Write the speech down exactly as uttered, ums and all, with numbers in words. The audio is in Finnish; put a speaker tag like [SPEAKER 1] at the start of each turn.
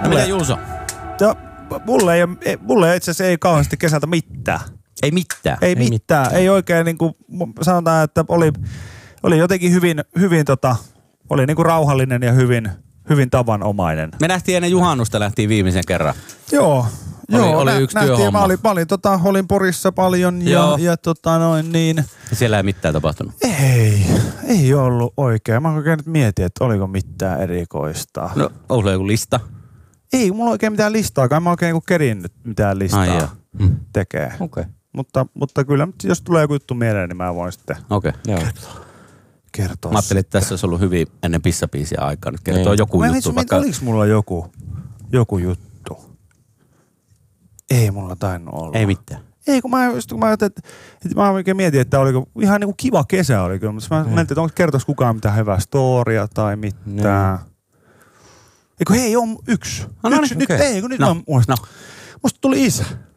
[SPEAKER 1] No mitä Juuso?
[SPEAKER 2] Ja, mulle ei, mulle itse asiassa ei kauheasti kesältä mitään.
[SPEAKER 1] Ei mitään?
[SPEAKER 2] Ei, ei mitään. mitään. Ei oikein niinku, sanotaan, että oli, oli jotenkin hyvin, hyvin tota, oli niinku rauhallinen ja hyvin, hyvin tavanomainen.
[SPEAKER 1] Me nähtiin ennen juhannusta, lähtiin viimeisen kerran.
[SPEAKER 2] Joo.
[SPEAKER 1] Oli,
[SPEAKER 2] Joo,
[SPEAKER 1] oli
[SPEAKER 2] nä,
[SPEAKER 1] yksi
[SPEAKER 2] nähtiin,
[SPEAKER 1] työhomma.
[SPEAKER 2] Mä olin, mä olin, tota, olin Porissa paljon ja, ja tota noin niin.
[SPEAKER 1] Ja siellä ei mitään tapahtunut?
[SPEAKER 2] Ei, ei ollut oikein. Mä oikein nyt mietin, että oliko mitään erikoista.
[SPEAKER 1] No, onko sulla joku lista?
[SPEAKER 2] Ei, mulla oikein mitään listaa. Kai mä oikein niinku kerinnyt mitään listaa
[SPEAKER 1] Ai hmm.
[SPEAKER 2] tekee.
[SPEAKER 1] Okei. Okay.
[SPEAKER 2] Mutta, mutta kyllä, jos tulee joku juttu mieleen, niin mä voin sitten
[SPEAKER 1] okay.
[SPEAKER 2] kertoa. kertoa.
[SPEAKER 1] Mä ajattelin, että tässä olisi ollut hyvin ennen pissapiisiä aikaa. Nyt kertoo
[SPEAKER 2] ei.
[SPEAKER 1] joku
[SPEAKER 2] mä
[SPEAKER 1] juttu.
[SPEAKER 2] Mä
[SPEAKER 1] vaikka...
[SPEAKER 2] Oliko mulla joku, joku juttu? Ei mulla tainnut olla.
[SPEAKER 1] Ei mitään.
[SPEAKER 2] Ei, kun mä, just, kun mä, että, että mä oikein mietin, että oliko ihan niinku kiva kesä oli kyllä, mutta mä mietin, että onko kertoisi kukaan mitään hyvää storia tai mitään. Eikö hei, on yksi.
[SPEAKER 1] No, no
[SPEAKER 2] yksi
[SPEAKER 1] niin,
[SPEAKER 2] nyt,
[SPEAKER 1] okay.
[SPEAKER 2] ei, kun nyt
[SPEAKER 1] no,
[SPEAKER 2] mä muistan.
[SPEAKER 1] No.
[SPEAKER 2] Musta tuli isä.